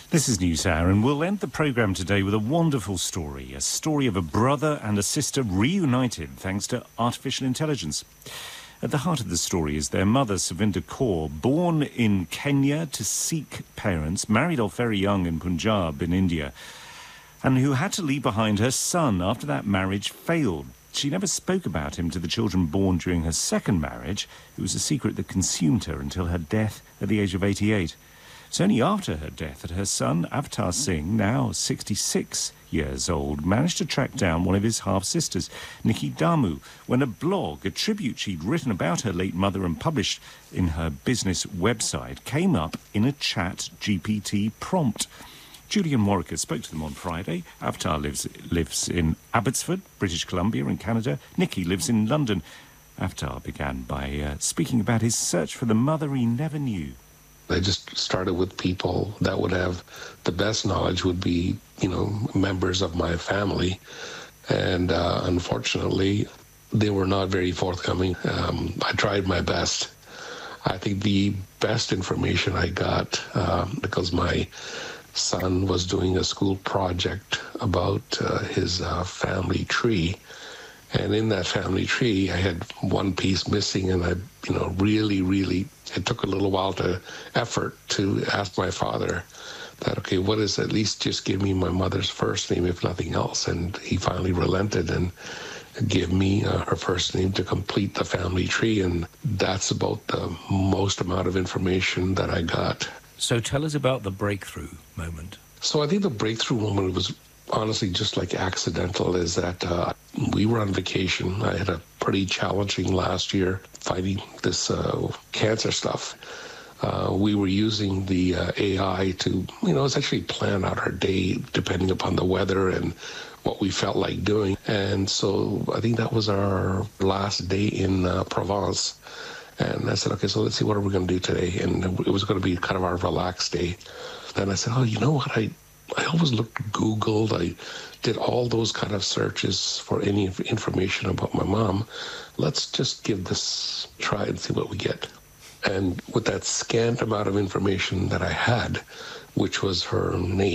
This is NewsHour, and we'll end the programme today with a wonderful story, a story of a brother and a sister reunited thanks to artificial intelligence. At the heart of the story is their mother, Savinda Kaur, born in Kenya to Sikh parents, married off very young in Punjab in India, and who had to leave behind her son after that marriage failed. She never spoke about him to the children born during her second marriage. It was a secret that consumed her until her death at the age of 88. It's only after her death that her son, Avtar Singh, now 66 years old, managed to track down one of his half-sisters, Nikki Damu, when a blog, a tribute she'd written about her late mother and published in her business website, came up in a chat GPT prompt. Julian Warwicker spoke to them on Friday. Avtar lives in Abbotsford, British Columbia in Canada. Nikki lives in London. Avtar began by speaking about his search for the mother he never knew. I just started with people that would have the best knowledge, would be, members of my family. And unfortunately, they were not very forthcoming. I tried my best. I think the best information I got, because my son was doing a school project about his family tree. And in that family tree, I had one piece missing, and I, really, it took a little while effort to ask my father that, okay, what is, at least just give me my mother's first name, if nothing else. And he finally relented and gave me her first name to complete the family tree. And that's about the most amount of information that I got. So tell us about the breakthrough moment. So I think the breakthrough moment was honestly just like accidental, is that we were on vacation. I had a pretty challenging last year fighting this cancer stuff. We were using the AI to, essentially plan out our day depending upon the weather and what we felt like doing. And so I think that was our last day in Provence. And I said, okay, so let's see, what are we going to do today? And it was going to be kind of our relaxed day. Then I said, oh, you know what? I always Googled. I did all those kind of searches for any information about my mom. Let's just give this a try and see what we get. And with that scant amount of information that I had, which was her name,